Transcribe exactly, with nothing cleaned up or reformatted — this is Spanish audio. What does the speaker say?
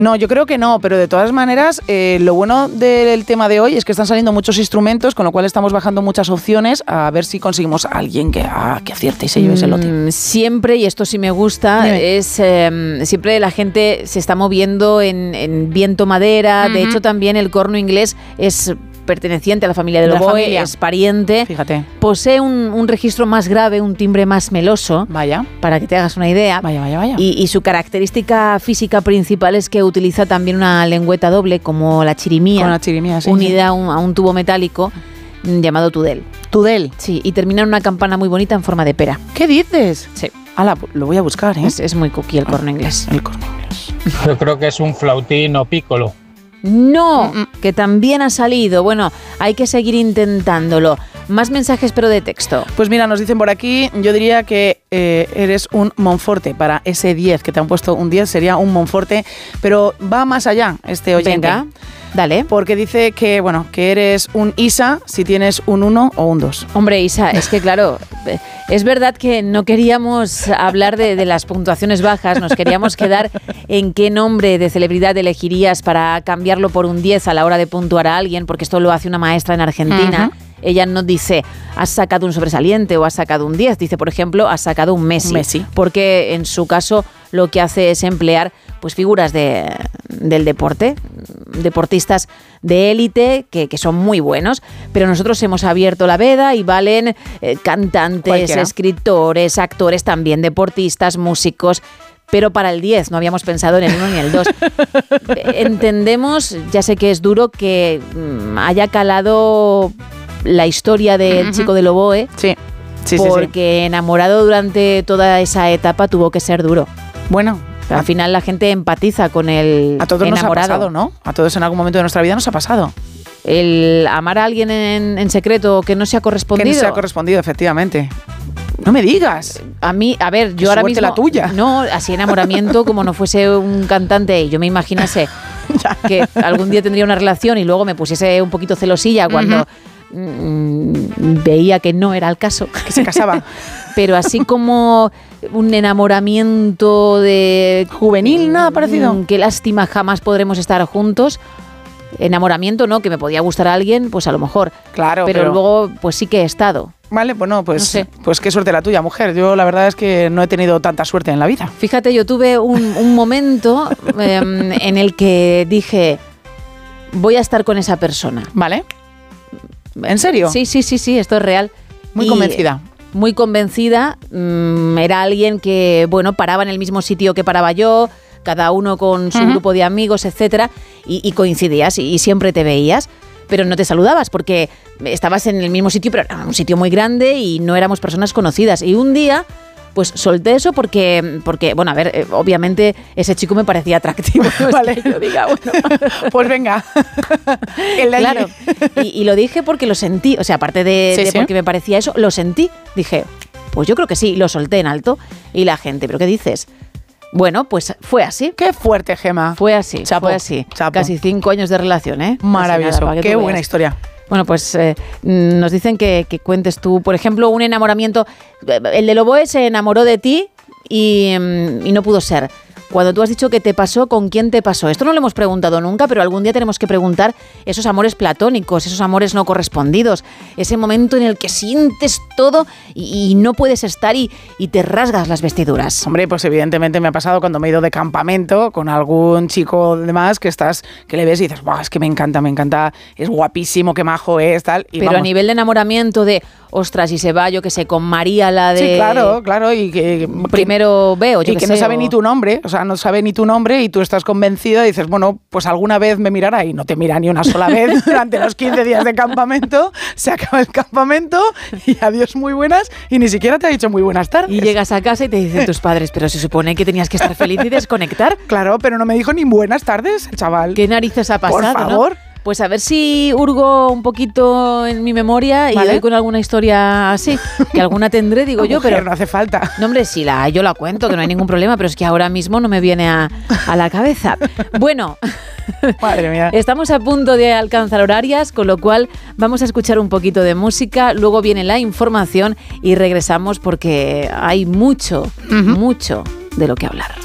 No, yo creo que no, pero de todas maneras, eh, lo bueno del tema de hoy es que están saliendo muchos instrumentos, con lo cual estamos bajando muchas opciones a ver si conseguimos a alguien que, ah, que acierte y se lleve ese lote. Mm, siempre, y esto sí me gusta, Dime. es eh, siempre la gente se está moviendo en, en viento madera. Uh-huh. De hecho, también el corno inglés es perteneciente a la familia del oboe, es pariente. Fíjate. Posee un, un registro más grave, un timbre más meloso. Vaya. Para que te hagas una idea. Vaya, vaya, vaya. Y, y su característica física principal es que utiliza también una lengüeta doble, como la chirimía. Con la chirimía, sí. Unida sí. A, un, a un tubo metálico llamado tudel. ¿Tudel? Sí, y termina en una campana muy bonita en forma de pera. ¿Qué dices? Sí. Ala, lo voy a buscar, ¿eh? Es, es muy cookie el corno inglés. El corno inglés. Yo creo que es un flautín o pícolo. No, que también ha salido. Bueno, hay que seguir intentándolo. Más mensajes, pero de texto. Pues mira, nos dicen por aquí, yo diría que eh, eres un Monforte. Para ese diez, que te han puesto un diez, sería un Monforte. Pero va más allá este oyente. Venga, dale. Porque dice que, bueno, que eres un Isa si tienes un uno o un dos. Hombre, Isa, es que claro, es verdad que no queríamos hablar de, de las puntuaciones bajas, nos queríamos quedar en qué nombre de celebridad elegirías para cambiarlo por un diez a la hora de puntuar a alguien, porque esto lo hace una maestra en Argentina. Uh-huh. Ella no dice, has sacado un sobresaliente o has sacado un diez. Dice, por ejemplo, has sacado un Messi. Messi. Porque en su caso lo que hace es emplear pues figuras de, del deporte, deportistas de élite que, que son muy buenos. Pero nosotros hemos abierto la veda y valen eh, cantantes, Cualquiera. escritores, actores también, deportistas, músicos. Pero para el diez no habíamos pensado en el uno ni el dos. Entendemos, ya sé que es duro, que mm, haya calado la historia del uh-huh. chico del oboe, sí. Sí, porque sí, sí. enamorado durante toda esa etapa tuvo que ser duro. Bueno, al a, final la gente empatiza con el a todos enamorado. Nos ha pasado, ¿no? A todos en algún momento de nuestra vida nos ha pasado. El amar a alguien en, en secreto que no se ha correspondido. Que no se ha correspondido, efectivamente. No me digas. A mí, a ver, yo Qué ahora mismo... la tuya. No, así enamoramiento, como no fuese un cantante, yo me imaginase que algún día tendría una relación y luego me pusiese un poquito celosilla cuando... Uh-huh. veía que no era el caso, que se casaba. Pero así como un enamoramiento de juvenil, nada parecido. Qué lástima, jamás podremos estar juntos. Enamoramiento, ¿no? Que me podía gustar a alguien, pues a lo mejor. Claro, pero, pero luego, pues sí que he estado. Vale, pues no, pues, no sé. pues qué suerte la tuya, mujer. Yo la verdad es que no he tenido tanta suerte en la vida. Fíjate, yo tuve un, un momento eh, en el que dije, voy a estar con esa persona. Vale. ¿En serio? Sí, sí, sí, sí, esto es real. Muy y convencida. Muy convencida. Mmm, era alguien que, bueno, paraba en el mismo sitio que paraba yo, cada uno con su uh-huh. grupo de amigos, etcétera, y, y coincidías y, y siempre te veías, pero no te saludabas porque estabas en el mismo sitio, pero era un sitio muy grande y no éramos personas conocidas. Y un día... pues solté eso porque, porque, bueno, a ver, eh, obviamente ese chico me parecía atractivo. No vale. Es que yo diga, bueno. Pues venga. Claro. Y, y lo dije porque lo sentí, o sea, aparte de, sí, de sí. porque me parecía eso, lo sentí. Dije, pues yo creo que sí, lo solté en alto. Y la gente, ¿pero qué dices? Bueno, pues fue así. Qué fuerte, Gema. Fue así, Chapo, fue así. chapo. Casi cinco años de relación, ¿eh? Maravilloso. Nada, qué buena historia. Bueno, pues eh, nos dicen que, que cuentes tú, por ejemplo, un enamoramiento. El del oboe se enamoró de ti y, y no pudo ser. Cuando tú has dicho que te pasó, ¿con quién te pasó? Esto no lo hemos preguntado nunca, pero algún día tenemos que preguntar esos amores platónicos, esos amores no correspondidos, ese momento en el que sientes todo y, y no puedes estar y, y te rasgas las vestiduras. Hombre, pues evidentemente me ha pasado cuando me he ido de campamento con algún chico de más que estás, que le ves y dices, es que me encanta, me encanta, es guapísimo, qué majo es, tal. Y pero vamos. A nivel de enamoramiento de, ostras, y se va, yo que sé, con María, la de... Sí, claro, claro, y que... Primero veo, yo y que que sé, no sabe o... ni tu nombre, o sea, no sabe ni tu nombre y tú estás convencida y dices, bueno, pues alguna vez me mirará y no te mira ni una sola vez durante los quince días de campamento, se acaba el campamento y adiós muy buenas y ni siquiera te ha dicho muy buenas tardes. Y llegas a casa y te dicen tus padres, pero se supone que tenías que estar feliz y desconectar. Claro, pero no me dijo ni buenas tardes, el chaval. ¿Qué narices ha pasado? Por favor. ¿No? Pues a ver si hurgo un poquito en mi memoria y ¿Vale? doy con alguna historia así, que alguna tendré, digo no, yo, mujer, pero... no hace falta. No, hombre, si la yo la cuento, que no hay ningún problema, pero es que ahora mismo no me viene a, a la cabeza. Bueno, madre mía. Estamos a punto de alcanzar horarias, con lo cual vamos a escuchar un poquito de música, luego viene la información y regresamos porque hay mucho, uh-huh. mucho de lo que hablar.